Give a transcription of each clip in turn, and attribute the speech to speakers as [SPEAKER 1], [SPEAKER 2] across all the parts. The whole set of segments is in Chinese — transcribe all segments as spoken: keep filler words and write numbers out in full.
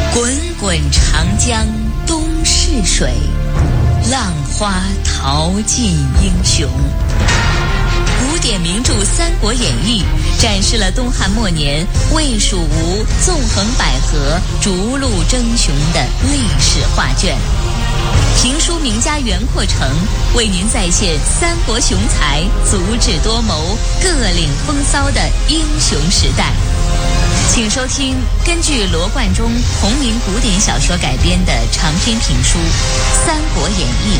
[SPEAKER 1] 滚滚长江东逝水，浪花淘尽英雄。古典名著《三国演义》展示了东汉末年魏蜀吴纵横捭阖、逐鹿争雄的历史画卷。评书名家袁阔成为您再现三国雄才足智多谋、各领风骚的英雄时代。请收听根据罗贯中同名古典小说改编的长篇评书《三国演义》。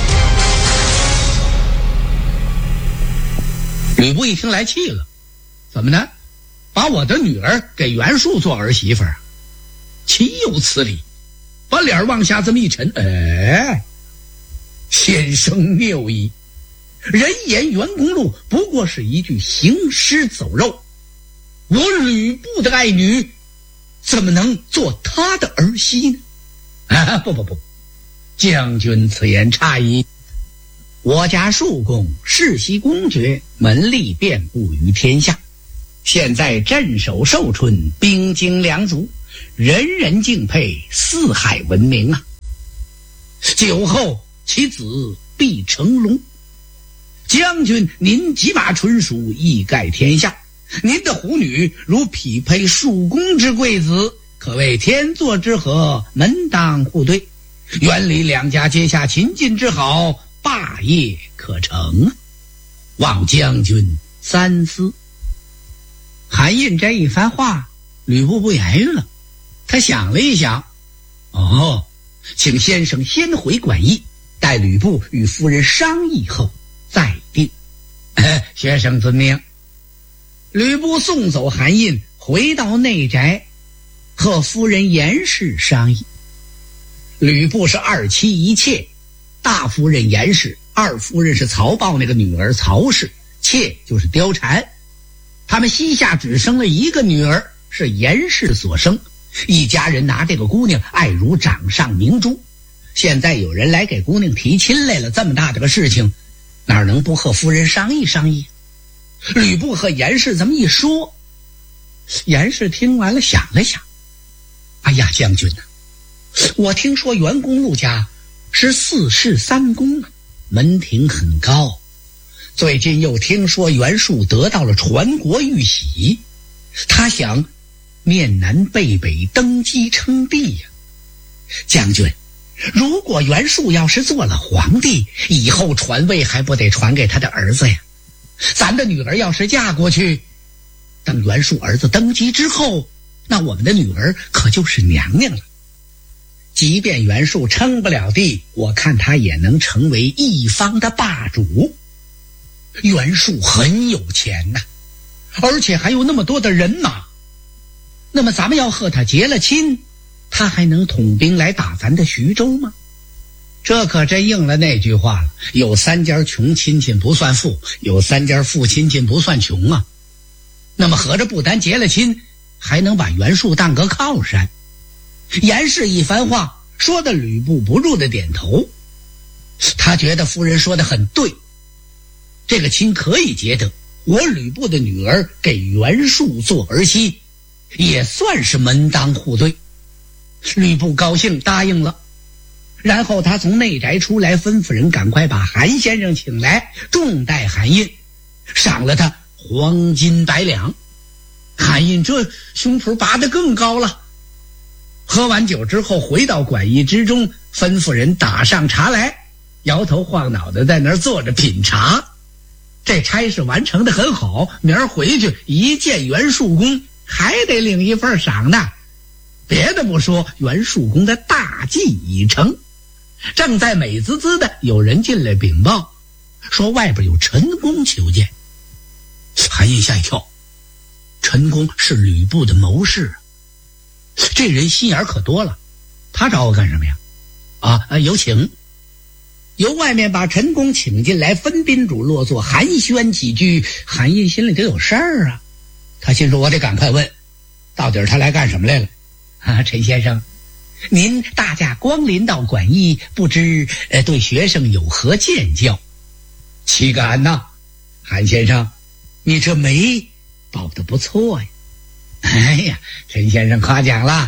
[SPEAKER 2] 吕布一听来气了，怎么呢？把我的女儿给袁术做儿媳妇儿，岂有此理！把脸往下这么一沉，哎，先生谬矣。人言袁公路不过是一具行尸走肉，我吕布的爱女怎么能做他的儿媳呢？啊，不不不，将军此言差矣。我家庶公世袭公爵，门吏遍布于天下，现在镇守寿春，兵精粮足，人人敬佩，四海闻名啊！久后其子必成龙。将军您骑马纯熟，义盖天下，您的虎女如匹配庶公之贵子，可谓天作之合，门当户对，原理两家结下秦晋之好，霸业可成啊！望将军三思。韩印这一番话，吕布不言语了。他想了一想，哦，请先生先回馆驿，待吕布与夫人商议后再定。哎，学生遵命。吕布送走韩印，回到内宅，和夫人严氏商议。吕布是二妻一妾，大夫人严氏，二夫人是曹豹那个女儿曹氏，妾就是貂蝉。他们膝下只生了一个女儿，是严氏所生。一家人拿这个姑娘爱如掌上明珠。现在有人来给姑娘提亲来了，这么大的个事情，哪能不和夫人商议商议？吕布和严氏这么一说，严氏听完了想了想，哎呀，将军啊，我听说袁公路家是四世三公啊，门庭很高。最近又听说袁术得到了传国玉玺，他想面南背北登基称帝呀、啊。将军，如果袁术要是做了皇帝，以后传位还不得传给他的儿子呀？咱的女儿要是嫁过去，等袁术儿子登基之后，那我们的女儿可就是娘娘了。即便袁术称不了帝，我看他也能成为一方的霸主。袁术很有钱呐、啊，而且还有那么多的人马。那么咱们要和他结了亲，他还能统兵来打咱的徐州吗？这可真应了那句话了，有三家穷亲戚不算富，有三家富亲戚不算穷啊。那么合着不单结了亲，还能把袁术当个靠山。严氏一番话说的吕布不住的点头，他觉得夫人说的很对，这个亲可以结得，我吕布的女儿给袁术做儿媳，也算是门当户对。吕布高兴答应了，然后他从内宅出来，吩咐人赶快把韩先生请来，重待韩印，赏了他黄金百两。韩印这胸脯拔得更高了。喝完酒之后，回到馆驿之中，吩咐人打上茶来，摇头晃脑的在那儿坐着品茶。这差事完成的很好，明儿回去一见袁术公还得领一份赏呢。别的不说，袁术公的大计已成。正在美滋滋的，有人进来禀报，说外边有陈宫求见。韩印吓一跳，陈宫是吕布的谋士，这人心眼可多了，他找我干什么呀？啊，呃、有请。由外面把陈宫请进来，分宾主落座，寒暄几句。韩印心里就有事儿啊，他心说我得赶快问，到底他来干什么来了？啊，陈先生，您大驾光临到馆驿，不知呃对学生有何见教？岂敢呐，韩先生，你这眉保得不错呀。哎呀，陈先生夸奖了，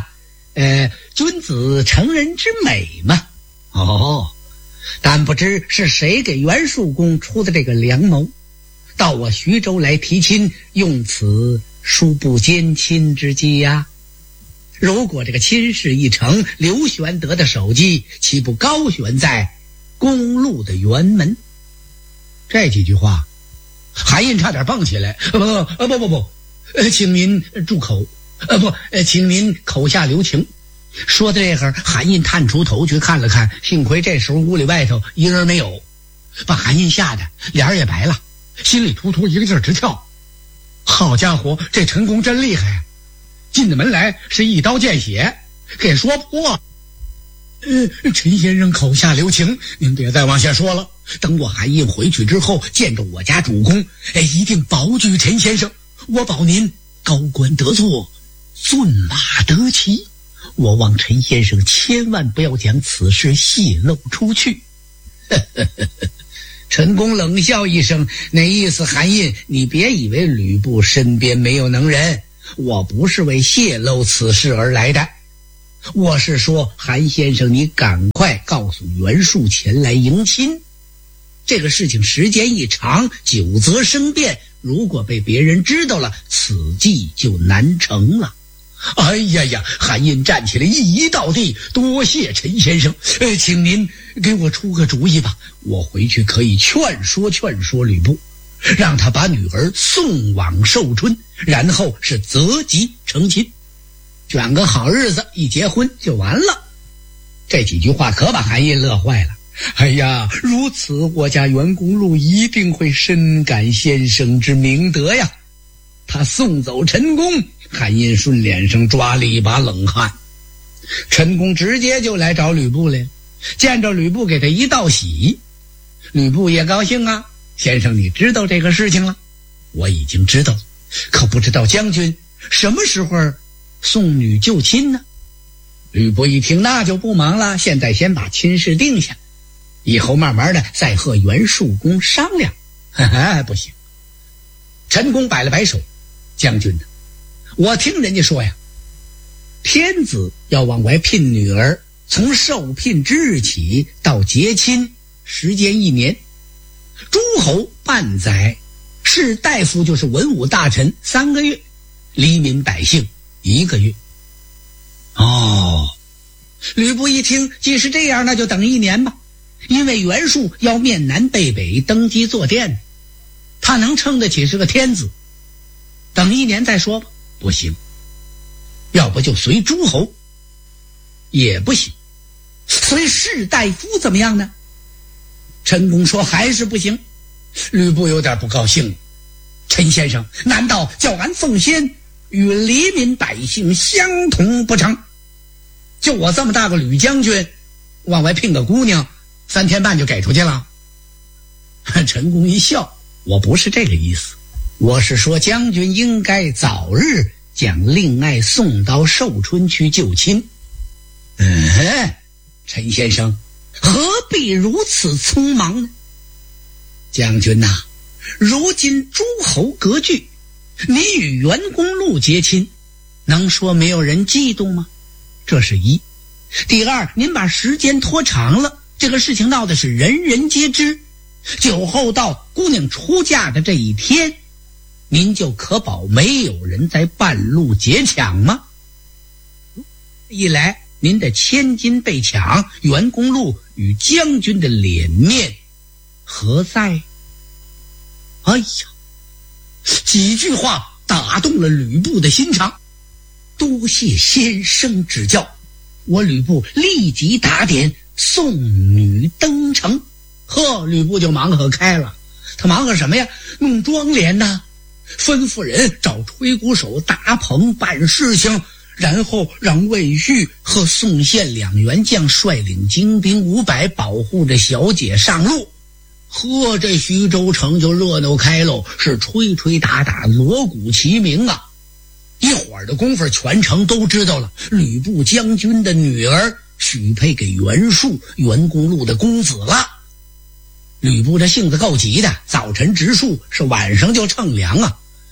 [SPEAKER 2] 呃，君子成人之美嘛。哦，但不知是谁给袁术公出的这个良谋，到我徐州来提亲，用此殊不奸亲之计呀。如果这个亲事一成，刘玄德的首级岂不高悬在公路的辕门？这几句话，韩印差点蹦起来。不不不不不，呃，请您住口。呃不，呃，请您口下留情。说到这会儿，韩印探出头去看了看，幸亏这时候屋里外头一人没有，把韩印吓得脸儿也白了，心里突突一个劲儿直跳。好家伙，这陈宫真厉害啊！进的门来是一刀见血，给说破。呃，陈先生口下留情，您别再往下说了。等我韩印回去之后，见着我家主公，哎，一定保举陈先生。我保您高官得坐，骏马得骑。我望陈先生千万不要将此事泄露出去。陈宫冷笑一声，那意思韩印，你别以为吕布身边没有能人，我不是为泄露此事而来的。我是说，韩先生，你赶快告诉袁术前来迎亲。这个事情时间一长，久则生变，如果被别人知道了，此计就难成了。哎呀呀！韩印站起来一一倒地，多谢陈先生，呃，请您给我出个主意吧，我回去可以劝说劝说吕布，让他把女儿送往寿春，然后是择吉成亲，选个好日子一结婚就完了。这几句话可把韩印乐坏了。哎呀，如此我家袁公路一定会深感先生之明德呀。他送走陈宫，韩印顺脸上抓了一把冷汗。陈宫直接就来找吕布来了，见着吕布给他一道喜。吕布也高兴啊，先生你知道这个事情了？我已经知道，可不知道将军什么时候送女就亲呢？吕布一听，那就不忙了，现在先把亲事定下，以后慢慢的再和袁术公商量。哈哈，不行。陈宫摆了摆手，将军呢，我听人家说呀，天子要往外聘女儿，从受聘之日起到结亲时间一年，诸侯半载，士大夫就是文武大臣三个月，黎民百姓一个月。哦，吕布一听，既是这样，那就等一年吧，因为袁术要面南背北登基坐殿，他能撑得起是个天子，等一年再说吧。不行，要不就随诸侯，也不行，随士大夫怎么样呢？陈宫说还是不行。吕布有点不高兴了，陈先生，难道叫俺奉先与黎民百姓相同不成？就我这么大个吕将军，往外聘个姑娘，三天半就给出去了？陈宫一笑，我不是这个意思，我是说将军应该早日将令爱送到寿春去就亲。嗯，陈先生何必如此匆忙呢？将军呐、啊，如今诸侯割据，你与袁公路结亲，能说没有人嫉妒吗？这是一。第二，您把时间拖长了，这个事情闹的是人人皆知，酒后到姑娘出嫁的这一天，您就可保没有人在半路劫抢吗？一来您的千金被抢，袁公路与将军的脸面何在？哎呀，几句话打动了吕布的心肠。多谢先生指教，我吕布立即打点送女登城。呵，吕布就忙活开了。他忙活什么呀？弄妆奁呐，吩咐人找吹鼓手搭棚办事情，然后让魏续和宋宪两员将率领精兵五百保护着小姐上路。呵，这徐州城就热闹开喽，是吹吹打打，锣鼓齐鸣啊！一会儿的功夫，全城都知道了，吕布将军的女儿许配给袁术，袁公路的公子了。吕布这性子够急的，早晨植树，是晚上就乘凉啊。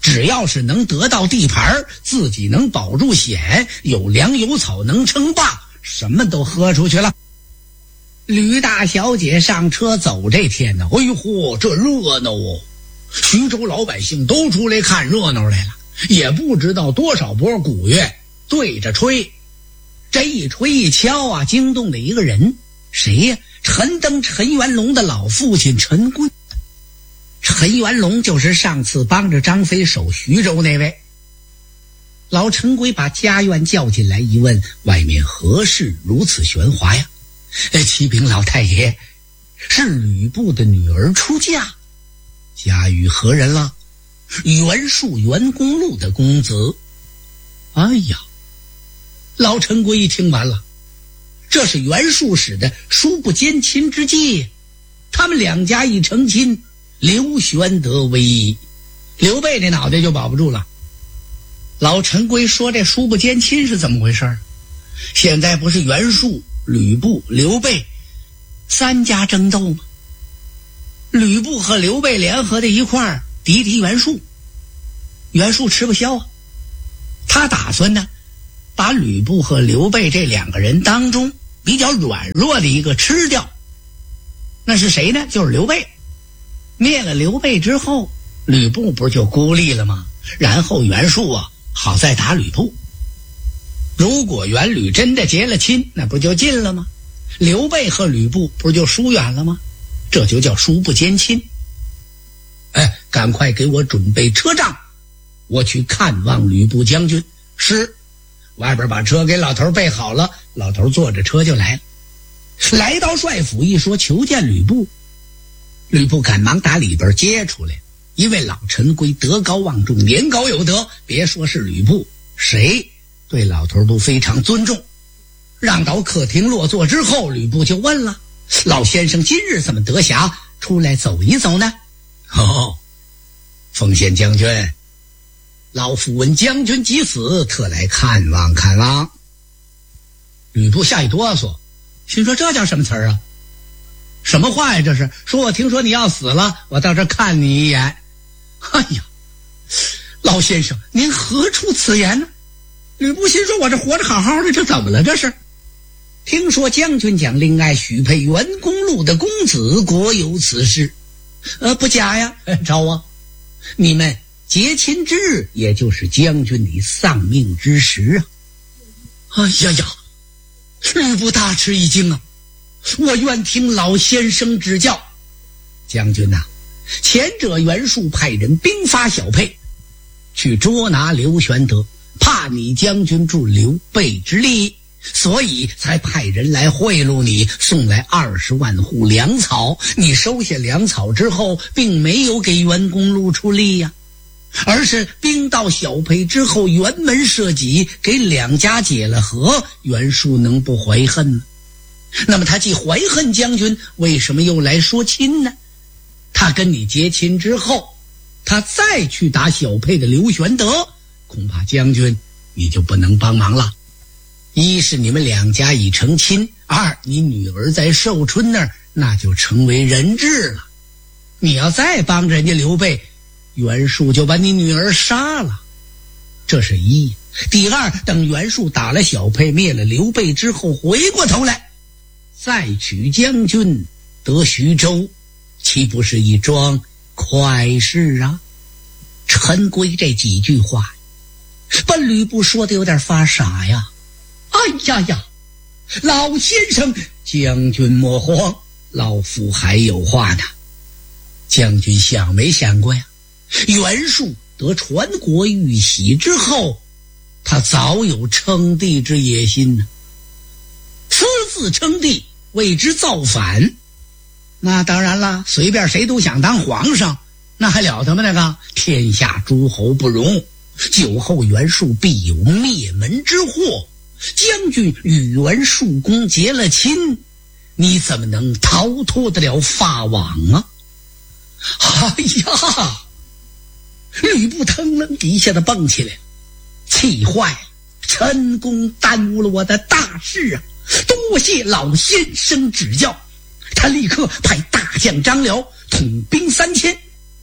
[SPEAKER 2] 只要是能得到地盘，自己能保住险，有粮有草能称霸，什么都喝出去了。吕大小姐上车走这天呢，哎呦嚯，这热闹哦！徐州老百姓都出来看热闹来了，也不知道多少波鼓乐对着吹，这一吹一敲啊，惊动了一个人，谁呀？陈登陈元龙的老父亲陈贵。陈元龙就是上次帮着张飞守徐州那位。老陈规把家院叫进来一问，外面何事如此喧哗呀？哎，启禀老太爷，是吕布的女儿出嫁，嫁与何人了？袁术袁公路的公子。哎呀，老陈规一听完了，这是袁术使的叔不兼亲之计，他们两家一成亲，刘玄德为一，刘备这脑袋就保不住了。老陈规说这叔不兼亲是怎么回事？现在不是袁术、吕布、刘备三家争斗吗？吕布和刘备联合在一块儿敌敌袁术，袁术吃不消啊，他打算呢把吕布和刘备这两个人当中比较软弱的一个吃掉。那是谁呢？就是刘备。灭了刘备之后，吕布不是就孤立了吗？然后袁术啊好再打吕布。如果袁吕真的结了亲，那不就近了吗？刘备和吕布不就疏远了吗？这就叫叔不兼亲。哎，赶快给我准备车仗，我去看望吕布将军。是，外边把车给老头备好了，老头坐着车就来了。来到帅府一说求见吕布，吕布赶忙打里边接出来，因为老陈规德高望重，年高有德，别说是吕布，谁对老头都非常尊重。让到客厅落座之后，吕布就问了：老先生今日怎么得暇出来走一走呢？哦，奉献将军，老夫闻将军即死，特来看望看望。吕布吓一哆嗦，心说这叫什么词儿啊？什么话呀这是？说我听说你要死了，我到这看你一眼。哎呀，老先生您何出此言呢？吕布心说我这活着好好的，这怎么了这是？听说将军将另爱许配袁公路的公子，国有此事。呃，不假呀，招啊！你们结亲之日，也就是将军你丧命之时啊！哎呀呀，吕布大吃一惊啊！我愿听老先生指教。将军呐、啊，前者袁术派人兵发小沛，去捉拿刘玄德，怕你将军助刘备之力，所以才派人来贿赂你，送来二十万户粮草。你收下粮草之后，并没有给袁公路出力呀、啊，而是兵到小沛之后，辕门射戟，给两家解了和，袁术能不怀恨吗？那么他既怀恨将军，为什么又来说亲呢？他跟你结亲之后，他再去打小沛的刘玄德，恐怕将军你就不能帮忙了。一是你们两家已成亲，二你女儿在寿春那儿，那就成为人质了。你要再帮人家刘备，袁术就把你女儿杀了。这是一。第二，等袁术打了小沛，灭了刘备之后，回过头来再娶将军得徐州，岂不是一桩快事啊？陈规这几句话把吕布说的有点发傻呀。哎呀呀，老先生将军莫慌，老夫还有话呢。将军想没想过呀，袁术得传国玉玺之后，他早有称帝之野心呢。私自称帝，为之造反，那当然了，随便谁都想当皇上，那还了得吗？那个天下诸侯不容，酒后袁术必有灭门之祸。将军与袁术公结了亲，你怎么能逃脱得了法网啊？哎呀，吕布腾楞一下子蹦起来，气坏了，陈公耽误了我的大事啊，多谢老先生指教。他立刻派大将张辽统兵三千，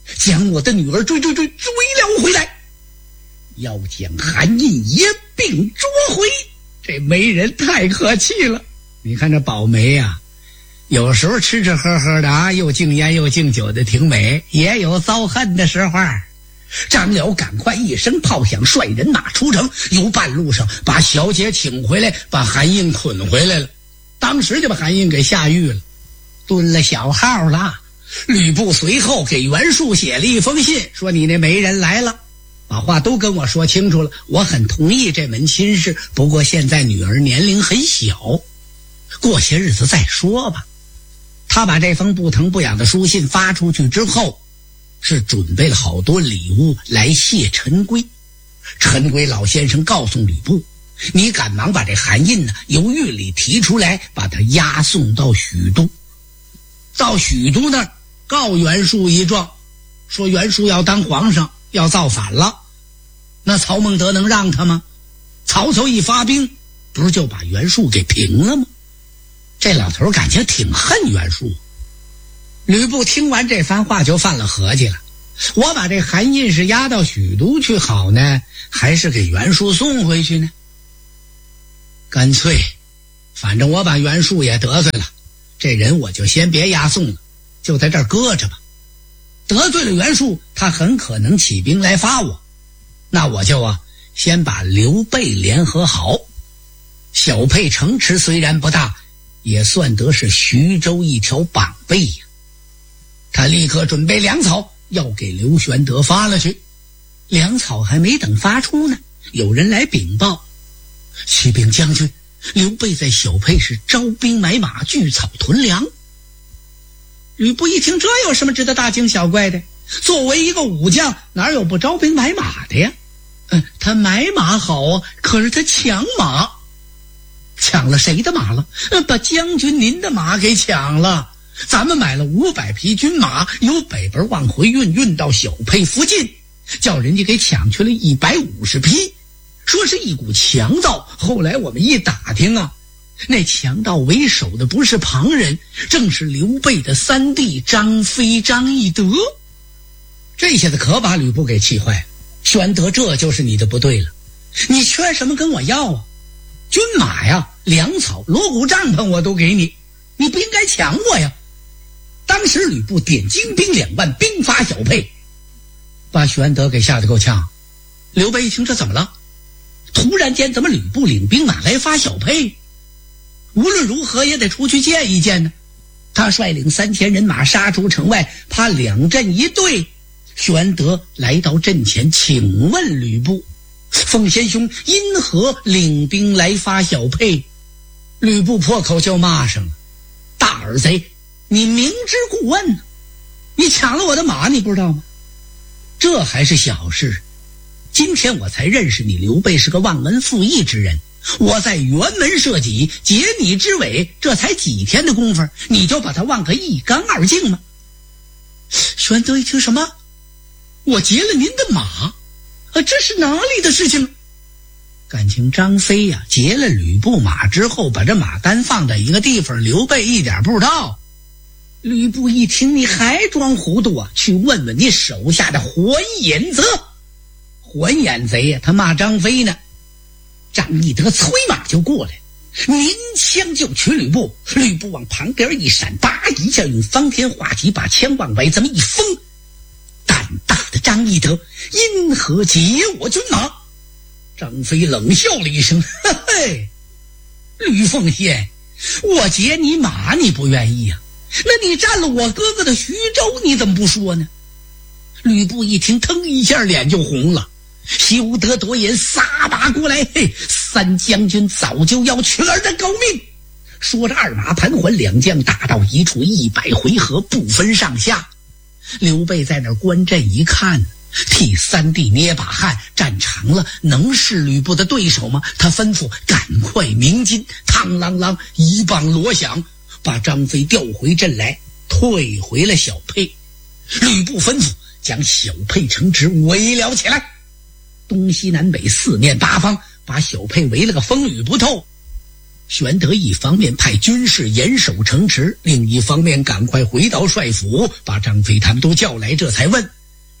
[SPEAKER 2] 将我的女儿追追追追了回来，要将韩印一并捉回。这媒人太客气了，你看这宝梅呀、啊，有时候吃吃喝喝的啊，又敬烟又敬酒的挺美，也有遭恨的时候。张辽赶快一声炮响，率人马出城，由半路上把小姐请回来，把韩印捆回来了。当时就把韩印给下狱了，蹲了小号了。吕布随后给袁术写了一封信，说你那媒人来了，把话都跟我说清楚了，我很同意这门亲事，不过现在女儿年龄很小，过些日子再说吧。他把这封不疼不痒的书信发出去之后，是准备了好多礼物来谢陈规。陈规老先生告诉吕布，你赶忙把这韩印呢由狱里提出来，把他押送到许都。到许都那儿告袁术一状，说袁术要当皇上，要造反了。那曹孟德能让他吗？曹操一发兵，不是就把袁术给平了吗？这老头感情挺恨袁术。吕布听完这番话就犯了合计了，我把这韩印是押到许都去好呢，还是给袁术送回去呢？干脆反正我把袁术也得罪了，这人我就先别押送了，就在这儿搁着吧。得罪了袁术，他很可能起兵来发我，那我就啊先把刘备联合好。小沛城池虽然不大，也算得是徐州一条膀臂呀。他立刻准备粮草，要给刘玄德发了去。粮草还没等发出呢，有人来禀报，启禀将军，刘备在小沛是招兵买马，聚草屯粮。吕布一听，这有什么值得大惊小怪的？作为一个武将，哪有不招兵买马的呀？嗯，他买马好啊，可是他抢马，抢了谁的马了？把将军您的马给抢了。咱们买了五百匹军马，由北边往回运，运到小沛附近，叫人家给抢去了一百五十匹，说是一股强盗。后来我们一打听啊，那强盗为首的不是旁人，正是刘备的三弟张飞、张翼德。这下子可把吕布给气坏了。玄德，这就是你的不对了，你缺什么跟我要啊？军马呀，粮草，锣鼓帐篷我都给你，你不应该抢我呀。当时吕布点精兵两万，兵发小沛，把玄德给吓得够呛。刘备一听，这怎么了？突然间怎么吕布领兵马来发小沛？无论如何也得出去见一见呢。他率领三千人马杀出城外，怕两阵一对。玄德来到阵前，请问吕布，奉先兄因何领兵来发小沛？吕布破口就骂上了，大耳贼，你明知故问，你抢了我的马，你不知道吗？这还是小事，今天我才认识你刘备是个忘恩负义之人，我在辕门射戟，截你之尾，这才几天的功夫，你就把他忘个一干二净吗？玄德一听，什么？我劫了您的马啊，这是哪里的事情？感情张飞呀、啊，劫了吕布马之后，把这马单放在一个地方，刘备一点不知道。吕布一听，你还装糊涂啊？去问问你手下的火眼贼。火眼贼呀、啊，他骂张飞呢。张翼德催马就过来，鸣枪就取吕布。吕布往旁边一闪，叭一下用方天画戟把枪往外这么一封。胆大的张翼德，因何劫我军马？张飞冷笑了一声，嘿嘿，吕奉先，我劫你马你不愿意啊？那你占了我哥哥的徐州，你怎么不说呢？吕布一听，腾一下脸就红了，休得多言，撒马过来！嘿，三将军早就要取儿的狗命！说着，二马盘桓，两将打到一处，一百回合不分上下。刘备在那儿观阵一看，替三弟捏把汗，战长了能是吕布的对手吗？他吩咐赶快鸣金，嘡啷啷一棒锣响，把张飞调回阵来，退回了小沛。吕布吩咐将小沛城池围了起来，东西南北四面八方把小沛围了个风雨不透。玄德一方面派军士严守城池，另一方面赶快回到帅府，把张飞他们都叫来，这才问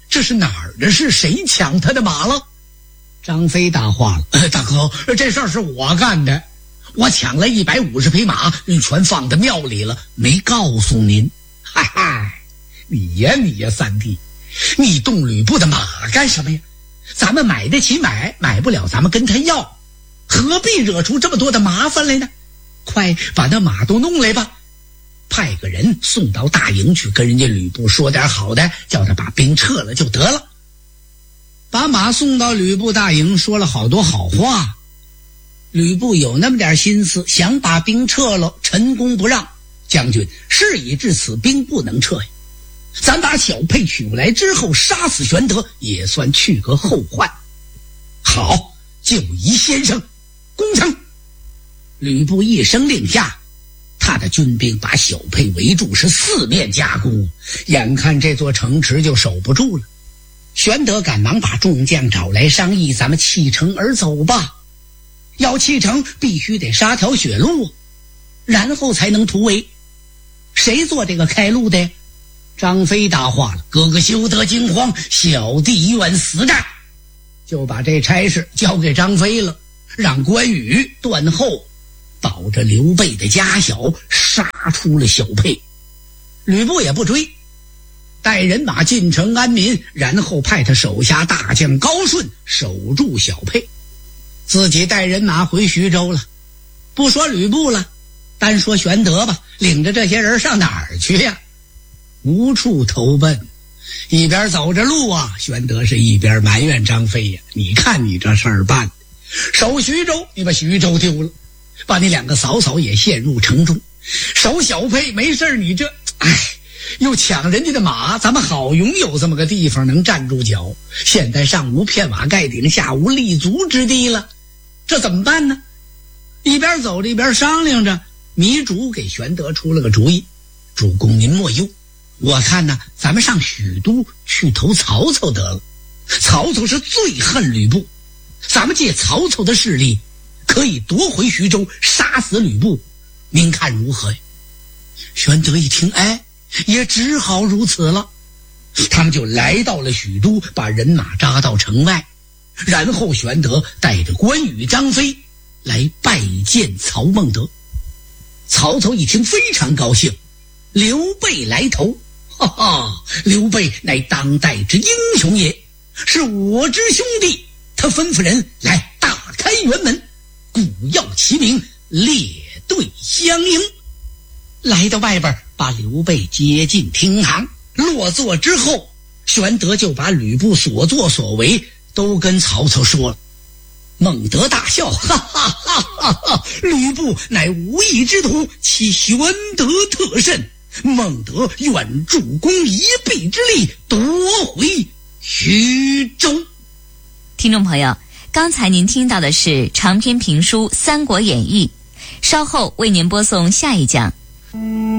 [SPEAKER 2] 这是哪儿的事？谁抢他的马了？张飞大话了，呃、大哥，这事儿是我干的，我抢了一百五十匹马，全放在庙里了，没告诉您。嗨嗨，你呀你呀，三弟，你动吕布的马干什么呀？咱们买得起买，买不了咱们跟他要，何必惹出这么多的麻烦来呢？快把那马都弄来吧，派个人送到大营去，跟人家吕布说点好的，叫他把兵撤了就得了。把马送到吕布大营，说了好多好话。吕布有那么点心思，想把兵撤了，陈宫不让。将军，事已至此，兵不能撤呀。咱把小沛取过来之后，杀死玄德，也算去个后患。好，就宜先生，攻城！吕布一声令下，他的军兵把小沛围住，是四面夹攻，眼看这座城池就守不住了。玄德赶忙把众将找来商议，咱们弃城而走吧。要弃城必须得杀条血路，然后才能突围。谁做这个开路的？张飞答话了，哥哥休得惊慌，小弟愿死战。就把这差事交给张飞了，让关羽断后保着刘备的家小，杀出了小沛。吕布也不追，带人马进城安民，然后派他手下大将高顺守住小沛，自己带人马回徐州了。不说吕布了，单说玄德吧，领着这些人上哪儿去呀？无处投奔。一边走着路啊，玄德是一边埋怨张飞呀，你看你这事儿办，守徐州你把徐州丢了，把你两个嫂嫂也陷入城中，守小沛没事你这哎又抢人家的马，咱们好拥有这么个地方能站住脚，现在上无片瓦盖顶，下无立足之地了，这怎么办呢？一边走着一边商量着，糜竺给玄德出了个主意，主公您莫忧，我看呢，咱们上许都去投曹操得了。曹操是最恨吕布，咱们借曹操的势力，可以夺回徐州，杀死吕布，您看如何呀？玄德一听，哎，也只好如此了。他们就来到了许都，把人马扎到城外，然后玄德带着关羽、张飞来拜见曹孟德。曹操一听非常高兴，刘备来投，哈哈，刘备乃当代之英雄也，是我之兄弟。他吩咐人来大开辕门，鼓噪齐鸣，列队相迎。来到外边，把刘备接进厅堂，落座之后，玄德就把吕布所作所为都跟曹操说了。孟德大笑，哈哈哈哈哈！吕布乃无义之徒，其玄德特甚。孟德愿助公一臂之力，夺回徐州。
[SPEAKER 1] 听众朋友，刚才您听到的是长篇评书《三国演义》，稍后为您播送下一讲。